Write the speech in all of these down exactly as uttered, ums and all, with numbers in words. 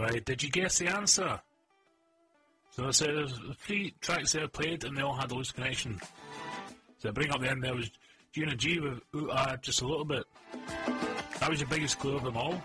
by Did You Guess the Answer? So I said there's three tracks there played and they all had a loose connection. So I bring up the end there was Gina G with Ooh Ah Just a Little Bit. That was your biggest clue of them all.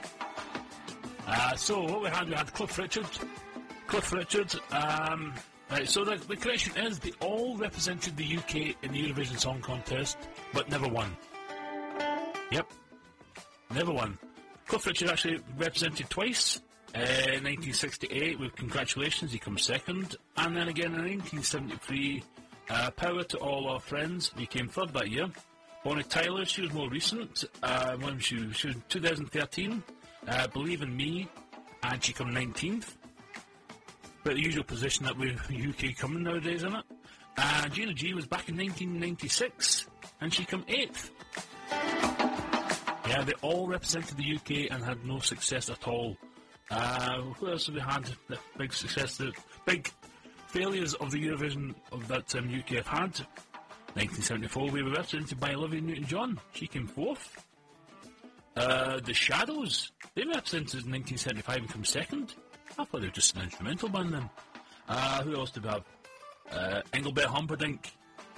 Uh, so what we had, we had Cliff Richard. Cliff Richard, um, right, so the, the correction is they all represented the U K in the Eurovision Song Contest, but never won. Yep, never won. Cliff Richard actually represented twice. Uh, in nineteen sixty-eight, with Congratulations, he comes second. And then again in nineteen seventy-three, uh, Power to All Our Friends, he came third that year. Bonnie Tyler, she was more recent, uh, when she, she was twenty thirteen, uh, Believe in Me, and she come nineteenth. But the usual position that we U K coming nowadays, isn't it? Uh, Gina G was back in nineteen ninety-six, and she come eighth. Yeah, they all represented the U K and had no success at all. Uh, who else have we had? The big success, the big failures of the Eurovision of that um, U K have had. nineteen seventy-four, we were represented by Olivia Newton-John. She came fourth. Uh, the Shadows, they were represented in nineteen seventy-five and come second. I thought they were just an instrumental band then. Uh, who else did we have? Uh, Engelbert Humperdinck.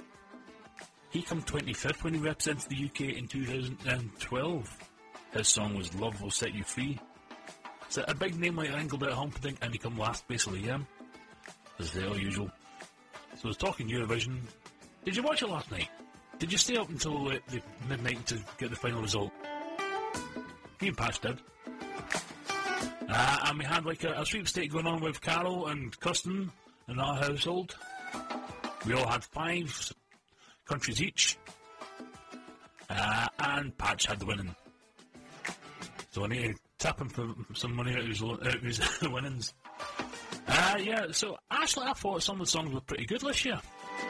He come twenty-fifth when he represented the U K in two thousand twelve. His song was Love Will Set You Free. So a big name like Engelbert Humperdinck and he come last basically, yeah. As the usual. So I was talking Eurovision. Did you watch it last night? Did you stay up until uh, the midnight to get the final result? Me and Patch did. Uh, and we had like a, a sweepstake going on with Carol and Kirsten in our household. We all had five countries each. Uh, and Patch had the winning. So I need to tap him for some money out of his, out of his winnings. Uh, yeah, so actually I thought some of the songs were pretty good this year.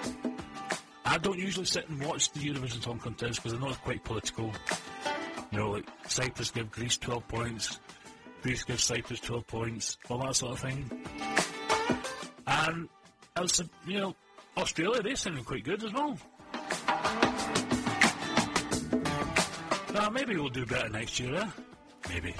I don't usually sit and watch the Eurovision Song Contest because I know it's quite political. You know, like Cyprus give Greece twelve points, Greece gives Cyprus twelve points, all that sort of thing. And I was, you know, Australia, they sounded quite good as well. Now, maybe we'll do better next year, eh? Maybe.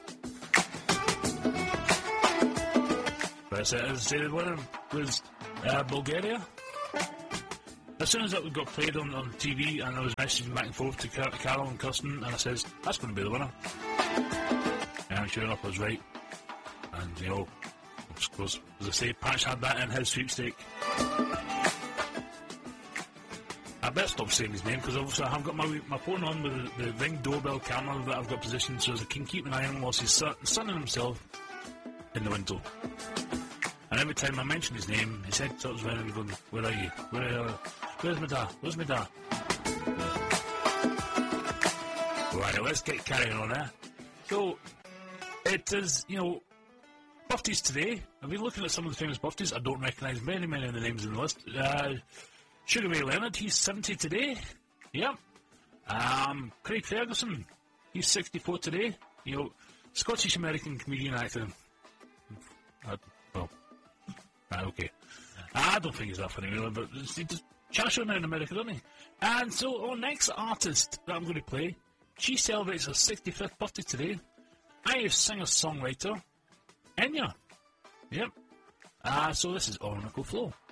But as I said, the winner was uh, Bulgaria. As soon as that got played on, on T V and I was messaging back and forth to Car- Carol and Kirsten, and I says, that's going to be the winner. And sure enough, I was right. And, you know, of course, as I say, Patch had that in his sweepstake. I better stop saying his name because obviously I have got my my phone on with the, the Ring doorbell camera that I've got positioned so as I can keep an eye on him whilst he's sun, sunning himself in the window. And every time I mention his name, his head starts around and going, where are you? Where are you? Where's my dad? Where's my dad? Right, let's get carrying on there. So, it is, you know, birthdays today. I've been looking at some of the famous birthdays. I don't recognise many, many of the names in the list. Uh, Sugar Ray Leonard, he's seventy today. Yep. Um, Craig Ferguson, he's sixty-four today. You know, Scottish-American comedian actor. Uh, well, right, okay. I don't think he's that funny, really, but he does chat show now in America, doesn't he? And so, our next artist that I'm going to play, she celebrates her sixty-fifth birthday today. Irish singer-songwriter, Enya. Yep. Uh, so this is Orinoco Flow.